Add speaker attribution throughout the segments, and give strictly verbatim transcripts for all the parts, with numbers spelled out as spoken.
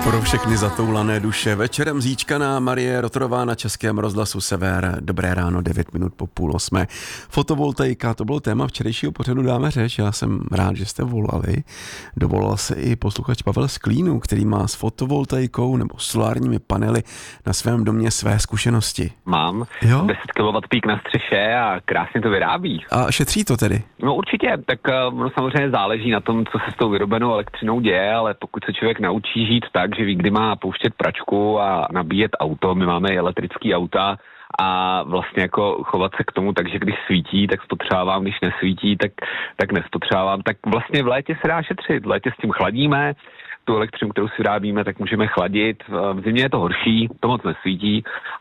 Speaker 1: Pro všechny zatoulané duše. Večerem zíčkaná Marie Rotorová na Českém rozhlasu Sever. Dobré ráno, devět minut po půl osmé. Fotovoltaika, to bylo téma včerejšího pořadu Dáme řeč. Já jsem rád, že jste volali. Dovolal se i posluchač Pavel z Klínu, který má s fotovoltaikou nebo solárními panely na svém domě své zkušenosti.
Speaker 2: Mám
Speaker 1: jo?
Speaker 2: deset kilowattů pík na střeše a krásně to vyrábí.
Speaker 1: A šetří to tedy?
Speaker 2: No určitě, tak no, samozřejmě záleží na tom, co se s tou vyrobenou elektřinou děje, ale pokud se člověk naučí žít tak, že ví, kdy má pouštět pračku a nabíjet auto, my máme i elektrický auta, a vlastně jako chovat se k tomu, takže když svítí, tak spotřebávám, když nesvítí, tak, tak nespotřebávám, tak vlastně v létě se dá šetřit, v létě s tím chladíme, tu elektřinu, kterou si vyrábíme, tak můžeme chladit, v zimě je to horší, to moc nesvítí,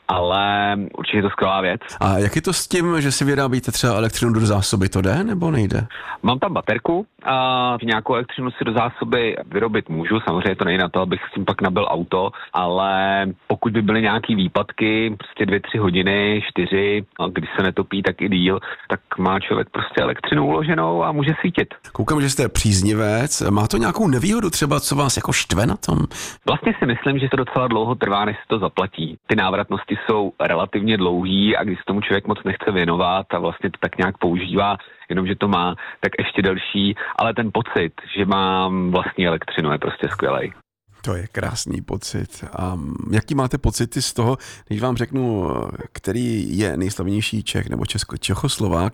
Speaker 2: ale určitě je to skvělá věc.
Speaker 1: A jak je to s tím, že si vyrábíte třeba elektřinu do zásoby, to jde nebo nejde?
Speaker 2: Mám tam baterku a nějakou elektřinu si do zásoby vyrobit můžu, samozřejmě to nejde na to, abych s tím pak nabil auto, ale pokud by byly nějaký výpadky, prostě dvě, tři hodiny, čtyři, a když se netopí, tak i díl, tak má člověk prostě elektřinu uloženou a může svítit.
Speaker 1: Koukám, že jste příznivec, má to nějakou nevýhodu třeba, co vás jako štve na tom?
Speaker 2: Vlastně si myslím, že to docela dlouho trvá, než se to zaplatí. Ty návratnosti jsou relativně dlouhý a když se tomu člověk moc nechce věnovat a vlastně to tak nějak používá, jenomže to má, tak ještě delší, ale ten pocit, že mám vlastní elektřinu, je prostě skvělej.
Speaker 1: To je krásný pocit. A jaký máte pocity z toho, když vám řeknu, který je nejslavnější Čech nebo Česko, Čechoslovák,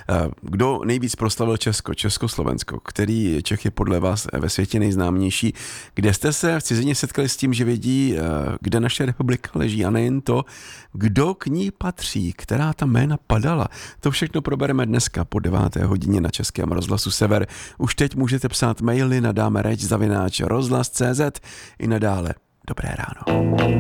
Speaker 1: kdo nejvíc proslavil Česko, Československo, který Čech je podle vás ve světě nejznámější, kde jste se v cizině setkali s tím, že vědí, kde naše republika leží a nejen to, kdo k ní patří, která ta jména padala. To všechno probereme dneska po deváté hodině na Českém rozhlasu Sever. Už teď můžete psát maily na dáme řeč zavináč rozhlas tečka cé zet i nadále. Dobré ráno.